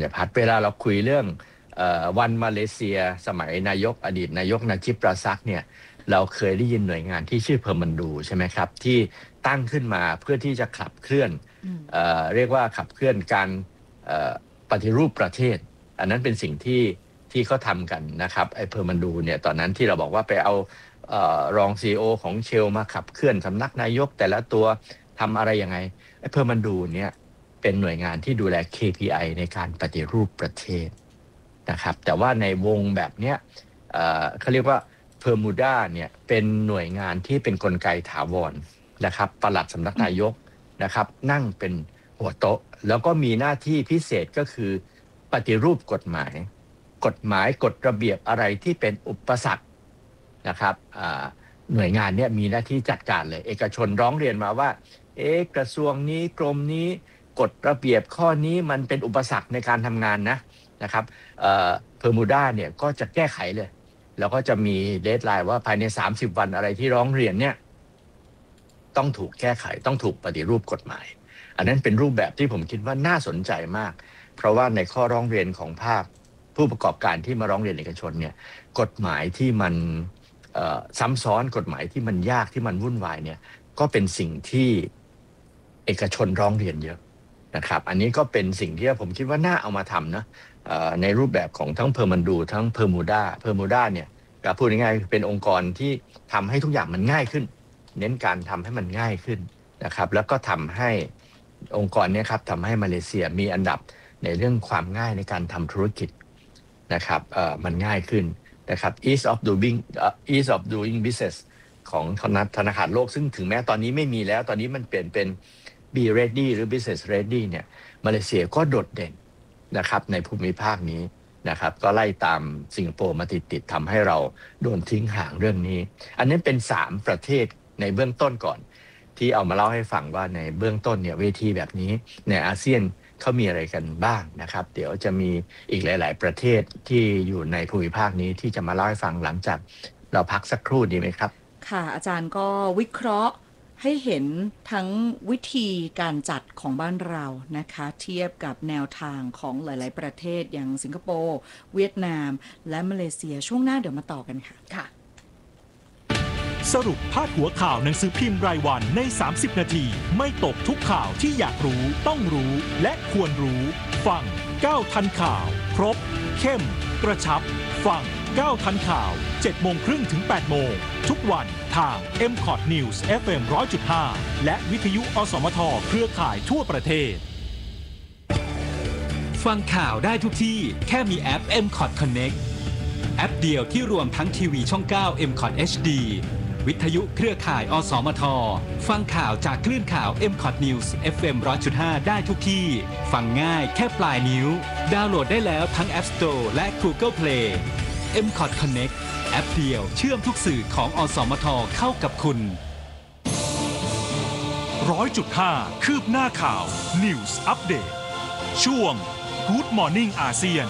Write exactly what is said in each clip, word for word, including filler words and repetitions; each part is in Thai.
ญพัฒน์เวลาเราคุยเรื่องวันมาเลเซียสมัยนายกอดีตนายกนาจิปราซักเนี่ยเราเคยได้ยินหน่วยงานที่ชื่อเพอร์มันดูใช่ไหมครับที่ตั้งขึ้นมาเพื่อที่จะขับเคลื่อนเอ่อเรียกว่าขับเคลื่อนการปฏิรูปประเทศอันนั้นเป็นสิ่งที่ที่เขาทำกันนะครับไอ้เพอร์มันดูเนี่ยตอนนั้นที่เราบอกว่าไปเอาเอ่อรอง ซี อี โอ ของเชลมาขับเคลื่อนสำนักนายกแต่ละตัวทำอะไรยังไงไอ้เพอร์มันดูเนี่ยเป็นหน่วยงานที่ดูแล เค พี ไอ ในการปฏิรูปประเทศนะครับแต่ว่าในวงแบบเนี้ยเอ่อเขาเรียกว่าเพอร์มูดาเนี่ยเป็นหน่วยงานที่เป็นกลไกถาวรนะครับปลัดสำนักนายกนะครับนั่งเป็นหัวโต๊ะแล้วก็มีหน้าที่พิเศษก็คือปฏิรูปกฎหมายกฎหมายกฎระเบียบอะไรที่เป็นอุปสรรคนะครับหน่วยงานเนี่ยมีหน้าที่จัดการเลยเอกชนร้องเรียนมาว่าเอ๊ะกระทรวงนี้กรมนี้กฎระเบียบข้อนี้มันเป็นอุปสรรคในการทำงานนะนะครับเเพอร์มูดาเนี่ยก็จะแก้ไขเลยแล้วก็จะมีเดดไลน์ว่าภายในสามสิบวันอะไรที่ร้องเรียนเนี่ยต้องถูกแก้ไขต้องถูกปฏิรูปกฎหมายอันนั้นเป็นรูปแบบที่ผมคิดว่าน่าสนใจมากเพราะว่าในข้อร้องเรียนของภาคผู้ประกอบการที่มาร้องเรียนเอกชนเนี่ยกฎหมายที่มันซ้ำซ้อนกฎหมายที่มันยากที่มันวุ่นวายเนี่ยก็เป็นสิ่งที่เอกชนร้องเรียนเยอะนะครับอันนี้ก็เป็นสิ่งที่ผมคิดว่าน่าเอามาทำนะในรูปแบบของทั้งเพอร์มันดูทั้งเพอร์มูดาเพอร์มูดาเนี่ยก็พูดง่ายๆเป็นองค์กรที่ทำให้ทุกอย่างมันง่ายขึ้นเน้นการทำให้มันง่ายขึ้นนะครับแล้วก็ทำให้องค์กรนี้ครับทำให้มาเลเซียมีอันดับในเรื่องความง่ายในการทำธุรกิจนะครับมันง่ายขึ้นนะครับ ease of doing ease of doing business ของธนาคารโลกซึ่งถึงแม้ตอนนี้ไม่มีแล้วตอนนี้มันเปลี่ยนเป็น be ready หรือ business ready เนี่ยมาเลเซียก็โดดเด่นนะครับในภูมิภาคนี้นะครับก็ไล่ตามสิงคโปร์มาติดๆทำให้เราโดนทิ้งห่างเรื่องนี้อันนี้เป็นสามประเทศในเบื้องต้นก่อนที่เอามาเล่าให้ฟังว่าในเบื้องต้นเนี่ยเวทีแบบนี้ในอาเซียนเขามีอะไรกันบ้างนะครับเดี๋ยวจะมีอีกหลายๆประเทศที่อยู่ในภูมิภาคนี้ที่จะมาเล่าให้ฟังหลังจากเราพักสักครู่ดีไหมครับค่ะอาจารย์ก็วิเคราะห์ให้เห็นทั้งวิธีการจัดของบ้านเรานะคะเทียบกับแนวทางของหลายๆประเทศอย่างสิงคโปร์เวียดนามและมาเลเซียช่วงหน้าเดี๋ยวมาต่อกันค่ะค่ะสรุปพาดหัวข่าวหนังสือพิมพ์รายวันในสามสิบนาทีไม่ตกทุกข่าวที่อยากรู้ต้องรู้และควรรู้ฟังก้าวทันข่าวครบเข้มกระชับฟังก้าวทันข่าว เจ็ดโมงครึ่งถึง แปดโมงทุกวันทาง เอ็ม คอท News เอฟ เอ็ม หนึ่งร้อยจุดห้า และวิทยุอสมทเครือข่ายทั่วประเทศฟังข่าวได้ทุกที่แค่มีแอป เอ็ม คอท Connect แอปเดียวที่รวมทั้งทีวีช่อง เก้า เอ็ม คอท เอช ดี วิทยุเครือข่ายอสมทฟังข่าวจากคลื่นข่าว เอ็ม คอท News เอฟ เอ็ม หนึ่งร้อยจุดห้า ได้ทุกที่ฟังง่ายแค่ปลายนิ้วดาวน์โหลดได้แล้วทั้ง App Store และ Google Play เอ็ม คอท Connect แอปเดียวเชื่อมทุกสื่อของอสมทเข้ากับคุณหนึ่งร้อยจุดห้า คืบหน้าข่าว News Update ช่วง Good Morning อาเซียน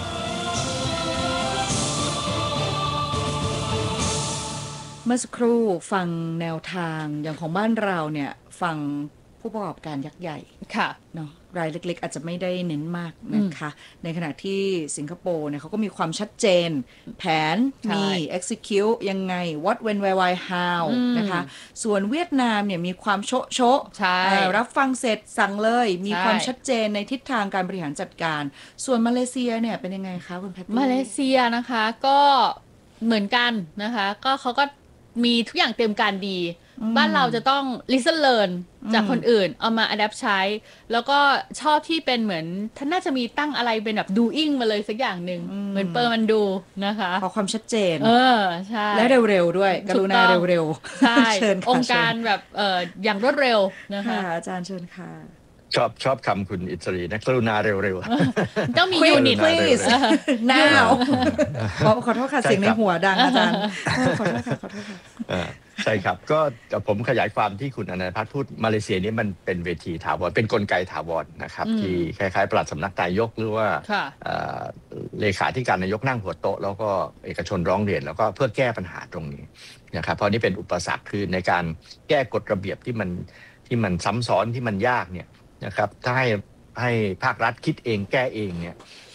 เมื่อสักครู่ฟังแนวทางอย่างของบ้านเราเนี่ยฟังผู้ประกอบการยักษ์ใหญ่ค่ะเนาะรายเล็กๆอาจจะไม่ได้เน้นมากนะคะในขณะที่สิงคโปร์เนี่ยเขาก็มีความชัดเจนแผนมี execute ยังไง what when where why how นะคะส่วนเวียดนามเนี่ยมีความโชะโชะรับฟังเสร็จสั่งเลยมีความชัดเจนในทิศทางการบริหารจัดการส่วนมาเลเซียเนี่ยเป็นยังไงคะคุณแพทตี้มาเลเซียนะคะก็เหมือนกันนะคะก็เขาก็มีทุกอย่างเตรียมการดีบ้านเราจะต้อง listen learn จากคนอื่นเอามา adapt ใช้แล้วก็ชอบที่เป็นเหมือนท่านน่าจะมีตั้งอะไรเป็นแบบ doing มาเลยสักอย่างหนึ่งเหมือนเปิดมันดูนะคะขอความชัดเจนเออใช่และเร็วๆด้วยกรุณาเร็วๆใช่องค์การแบบเอ่ออย่างรวดเร็วนะคะอาจารย์เชิญค่ะชอบชอบคำคุณอิสรีนะกรุณาเร็วๆต้องมียูนิต please now ขอขอโทษค่ะเสียงในหัวดังอาจารย์ขอโทษค่ะขอโทษค่ะใช่ครับก็ผมขยายความที่คุณอนันทพัฒน์พูดมาเลเซียนี้มันเป็นเวทีถาวรเป็นกลไกถาวรนะครับที่คล้ายๆปลัดสำนักนายกหรือว่าเลขาธิการนายกนั่งหัวโต๊ะแล้วก็เอกชนร้องเรียนแล้วก็เพื่อแก้ปัญหาตรงนี้นะครับเพราะนี่เป็นอุปสรรคคือในการแก้กฎระเบียบที่มันที่มันซ้ำซ้อนที่มันยากเนี่ยนะครับถ้าให้ให้ภาครัฐคิดเองแก้เองเนี่ย